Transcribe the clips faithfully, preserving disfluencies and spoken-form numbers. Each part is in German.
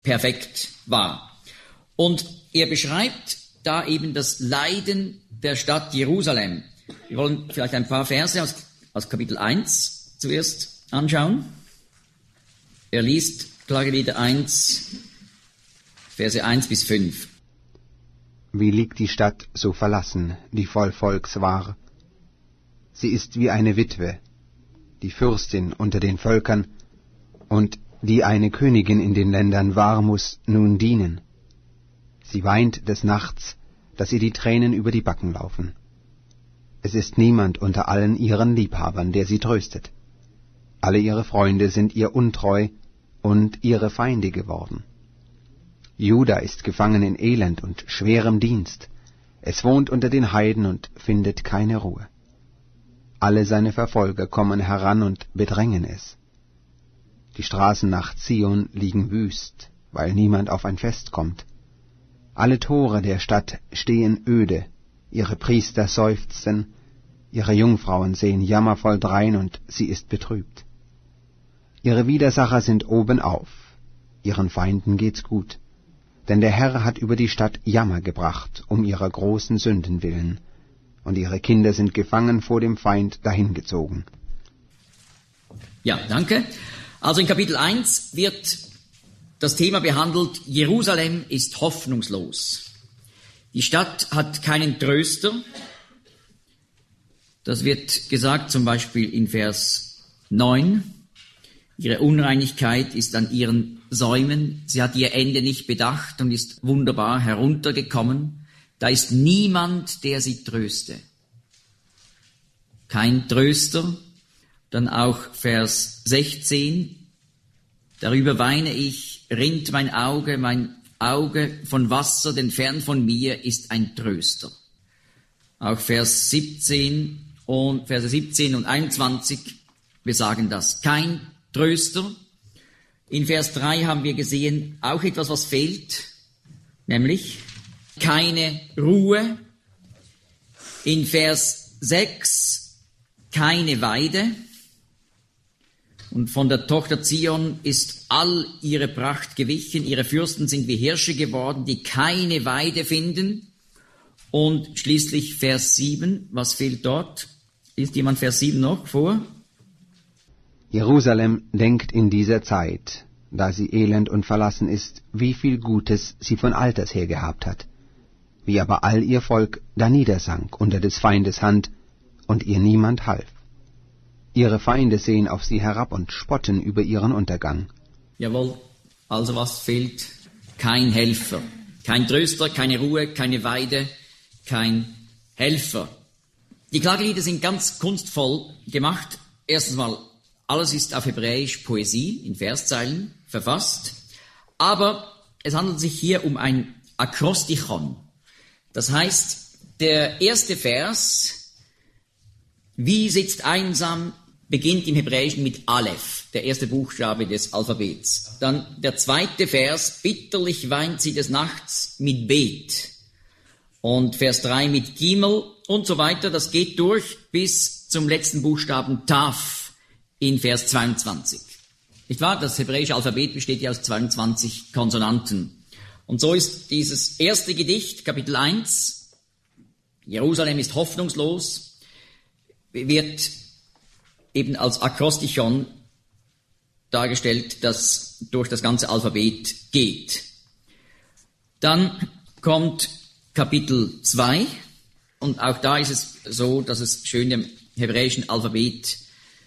perfekt war. Und er beschreibt da eben das Leiden der Stadt Jerusalem. Wir wollen vielleicht ein paar Verse aus, aus Kapitel eins zuerst anschauen. Er liest Klagelieder eins, Verse eins bis fünf. Wie liegt die Stadt so verlassen, die voll Volks war? Sie ist wie eine Witwe, die Fürstin unter den Völkern, und die eine Königin in den Ländern war, muß nun dienen. Sie weint des Nachts, dass ihr die Tränen über die Backen laufen. Es ist niemand unter allen ihren Liebhabern, der sie tröstet. Alle ihre Freunde sind ihr untreu und ihre Feinde geworden. Juda ist gefangen in Elend und schwerem Dienst. Es wohnt unter den Heiden und findet keine Ruhe. Alle seine Verfolger kommen heran und bedrängen es. Die Straßen nach Zion liegen wüst, weil niemand auf ein Fest kommt. Alle Tore der Stadt stehen öde, ihre Priester seufzen, ihre Jungfrauen sehen jammervoll drein und sie ist betrübt. Ihre Widersacher sind obenauf, ihren Feinden geht's gut, denn der Herr hat über die Stadt Jammer gebracht, um ihrer großen Sünden willen, und ihre Kinder sind gefangen vor dem Feind dahingezogen. Ja, danke. Also in Kapitel eins wird das Thema behandelt, Jerusalem ist hoffnungslos. Die Stadt hat keinen Tröster. Das wird gesagt zum Beispiel in Vers neun. Ihre Unreinigkeit ist an ihren Säumen. Sie hat ihr Ende nicht bedacht und ist wunderbar heruntergekommen. Da ist niemand, der sie tröste. Kein Tröster. Dann auch Vers sechzehn. Darüber weine ich, rinnt mein Auge, mein Auge von Wasser, denn fern von mir ist ein Tröster. Auch Vers siebzehn und Verse siebzehn und einundzwanzig, wir sagen das. Kein Tröster. In Vers drei haben wir gesehen, auch etwas, was fehlt, nämlich keine Ruhe. In Vers sechs keine Weide. Und von der Tochter Zion ist all ihre Pracht gewichen, ihre Fürsten sind wie Hirsche geworden, die keine Weide finden. Und schließlich Vers sieben, was fehlt dort? Liest jemand Vers sieben noch vor? Jerusalem denkt in dieser Zeit, da sie elend und verlassen ist, wie viel Gutes sie von alters her gehabt hat, wie aber all ihr Volk daniedersank unter des Feindes Hand und ihr niemand half. Ihre Feinde sehen auf sie herab und spotten über ihren Untergang. Jawohl, also was fehlt? Kein Helfer, kein Tröster, keine Ruhe, keine Weide, kein Helfer. Die Klagelieder sind ganz kunstvoll gemacht. Erstens mal, alles ist auf Hebräisch Poesie, in Verszeilen verfasst. Aber es handelt sich hier um ein Akrostichon. Das heißt, der erste Vers, wie sitzt einsam, beginnt im Hebräischen mit Aleph, der erste Buchstabe des Alphabets. Dann der zweite Vers, bitterlich weint sie des Nachts, mit Bet. Und Vers drei mit Gimel und so weiter. Das geht durch bis zum letzten Buchstaben Taf in Vers zweiundzwanzig. Nicht wahr? Das hebräische Alphabet besteht ja aus zweiundzwanzig Konsonanten. Und so ist dieses erste Gedicht, Kapitel eins, Jerusalem ist hoffnungslos, wird eben als Akrostichon dargestellt, das durch das ganze Alphabet geht. Dann kommt Kapitel zwei und auch da ist es so, dass es schön dem hebräischen Alphabet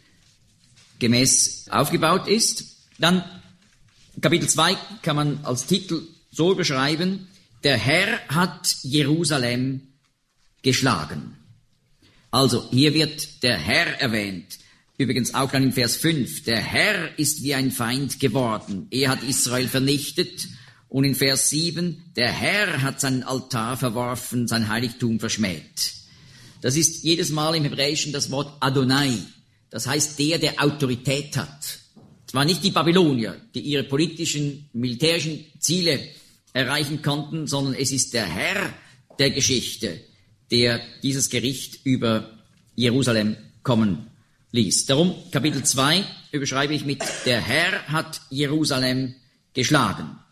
gemäß aufgebaut ist. Dann Kapitel zwei kann man als Titel so beschreiben, der Herr hat Jerusalem geschlagen. Also hier wird der Herr erwähnt. Übrigens auch dann in Vers fünf. Der Herr ist wie ein Feind geworden. Er hat Israel vernichtet. Und in Vers sieben. Der Herr hat seinen Altar verworfen, sein Heiligtum verschmäht. Das ist jedes Mal im Hebräischen das Wort Adonai. Das heißt der, der Autorität hat. Zwar nicht die Babylonier, die ihre politischen, militärischen Ziele erreichen konnten, sondern es ist der Herr der Geschichte, der dieses Gericht über Jerusalem kommen ließ. Darum Kapitel zwei überschreibe ich mit, der Herr hat Jerusalem geschlagen.